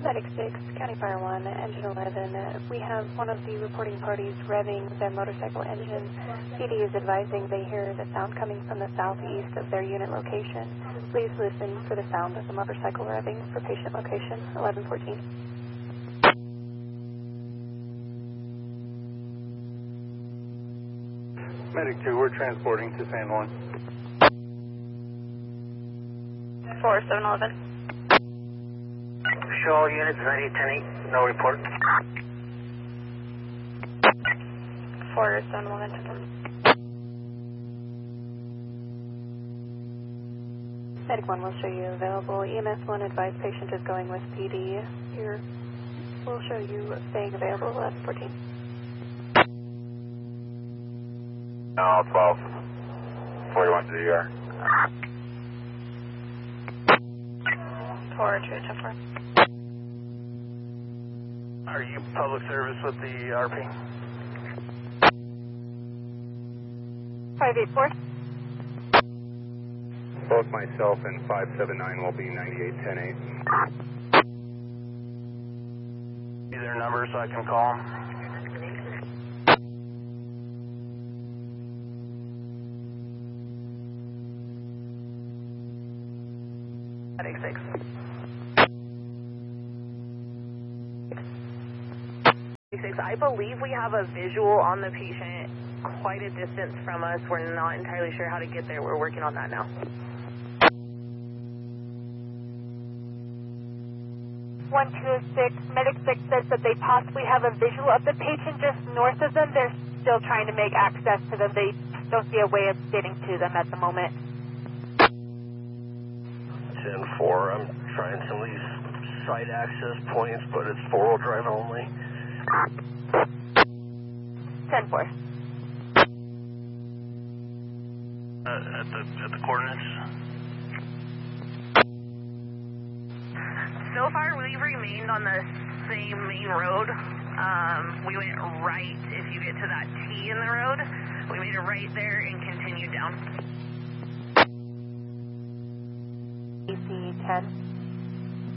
Medic 6, County Fire 1, Engine 11. We have one of the reporting parties revving their motorcycle engine. PD is advising they hear the sound coming from the southeast of their unit location. Please listen for the sound of the motorcycle revving for patient location 1114. Medic 2, we're transporting to San Juan. 4711. Show all units 9810-8, no report. 4711. Medic 1 will show you available. EMS 1 advised patient is going with PD. Here, we'll show you staying available 1114. Now 12. 41 to the ER. 4-2-4. Are you public service with the RP? 584. Both myself and 579 will be 9810-8. Be their number so I can call them. Medic 6. I believe we have a visual on the patient quite a distance from us. We're not entirely sure how to get there. We're working on that now. 1206, Medic 6 says that they possibly have a visual of the patient just north of them. They're still trying to make access to them. They don't see a way of getting to them at the moment. 10-4, I'm trying some of these site access points, but it's four-wheel drive only. 10-4. At the coordinates? So far, we've remained on the same main road. We went right if you get to that T in the road. We made a right there and continued down. AC 10.